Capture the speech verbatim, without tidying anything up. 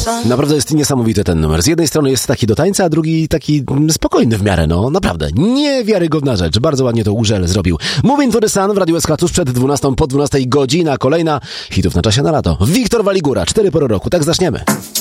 Naprawdę jest niesamowity ten numer. Z jednej strony jest taki do tańca, a drugi taki spokojny w miarę, no naprawdę. Niewiarygodna rzecz. Bardzo ładnie to Urzel zrobił. Moving to the Sun w Radiu S K tuż przed dwunastą, po dwunastej godzina. Kolejna hitów na czasie na lato. Wiktor Waligura, cztery pory roku. Tak zaczniemy.